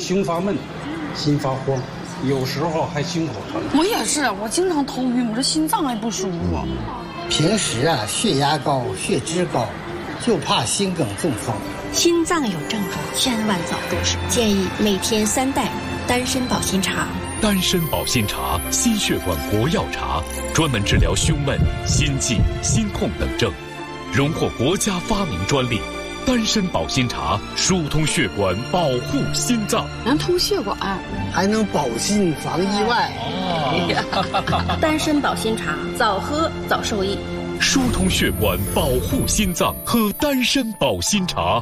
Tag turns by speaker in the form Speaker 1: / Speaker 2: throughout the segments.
Speaker 1: 胸发闷，心发慌，有时候还心口疼。
Speaker 2: 我也是，我经常头晕，我这心脏还不舒服。
Speaker 3: 平时血压高、血脂高，就怕心梗中风。
Speaker 4: 心脏有症状，千万早重视。建议每天3袋丹参保心茶。
Speaker 5: 丹参保心茶，心血管国药茶，专门治疗胸闷、心悸、心痛等症，荣获国家发明专利。丹参保心茶疏通血管，保护心脏，
Speaker 2: 能通血管，
Speaker 3: 还能保心防意外。
Speaker 4: 丹参保心茶，早喝早受益。
Speaker 5: 疏通血管，保护心脏，喝丹参保心茶。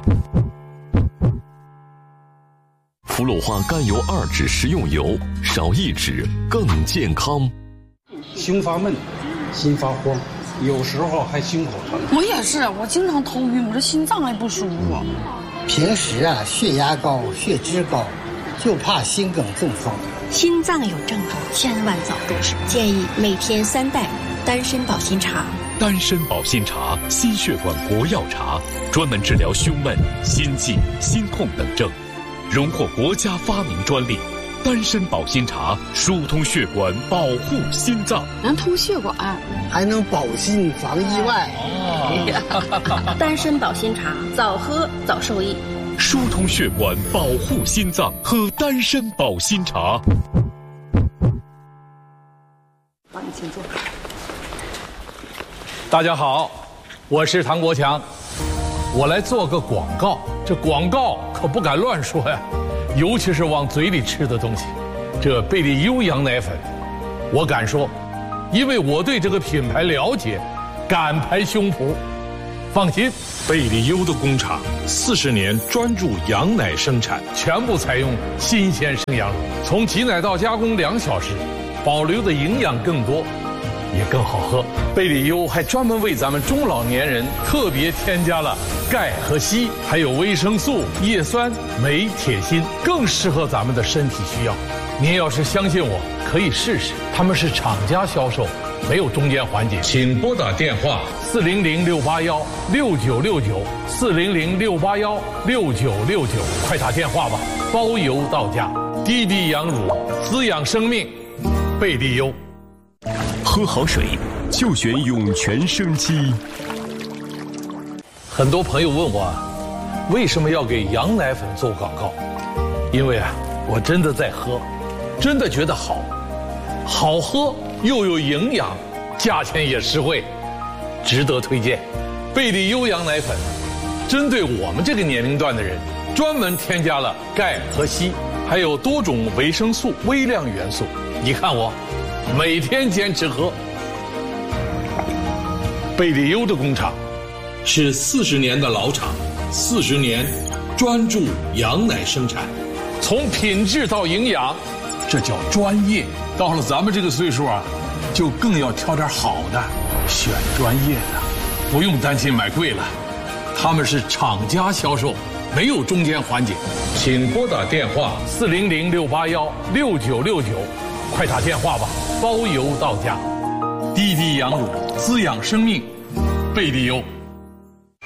Speaker 6: 福禄花甘油2酯食用油，少1酯更健康。
Speaker 1: 胸发闷，心发慌，有时候还心口疼。
Speaker 2: 我也是，我经常头晕，我这心脏还不舒服。
Speaker 3: 平时血压高、血脂高，就怕心梗中风。
Speaker 4: 心脏有症状，千万早重视。建议每天3袋丹参保心茶。
Speaker 5: 丹参保心茶，心血管国药茶，专门治疗胸闷、心悸、心痛等症，荣获国家发明专利。丹参保心茶疏通血管，保护心脏，
Speaker 2: 能通血管，
Speaker 3: 还能保心防意外。
Speaker 4: 丹参保心茶，早喝早受益。
Speaker 5: 疏通血管，保护心脏，喝丹参保心茶。
Speaker 2: 帮你请坐。
Speaker 7: 大家好，我是唐国强，我来做个广告。这广告可不敢乱说呀，尤其是往嘴里吃的东西。这贝利优羊奶粉，我敢说，因为我对这个品牌了解，敢拍胸脯。放心，
Speaker 8: 贝利优的工厂40年专注羊奶生产，
Speaker 7: 全部采用新鲜生羊乳，从挤奶到加工2小时，保留的营养更多，也更好喝。贝利优还专门为咱们中老年人特别添加了钙和硒，还有维生素、叶酸、镁、铁、锌，更适合咱们的身体需要。您要是相信我，可以试试。他们是厂家销售，没有中间环节。
Speaker 8: 请拨打电话
Speaker 7: 400-681-6969，400-681-6969，快打电话吧，包邮到家。滴滴羊乳，滋养生命，贝利优。
Speaker 6: 喝好水就选涌泉生机。
Speaker 7: 很多朋友问我，为什么要给羊奶粉做广告？因为我真的在喝，真的觉得好喝又有营养，价钱也实惠，值得推荐。贝利优羊奶粉针对我们这个年龄段的人，专门添加了钙和硒，还有多种维生素、微量元素。你看我每天坚持喝。贝利优的工厂
Speaker 8: 是40年的老厂，40年专注羊奶生产，
Speaker 7: 从品质到营养，这叫专业。到了咱们这个岁数就更要挑点好的，选专业的，不用担心买贵了。他们是厂家销售，没有中间环节。
Speaker 8: 请拨打电话
Speaker 7: 400-681-6969，快打电话吧，包邮到家。滴滴羊乳，滋养生命，贝利优。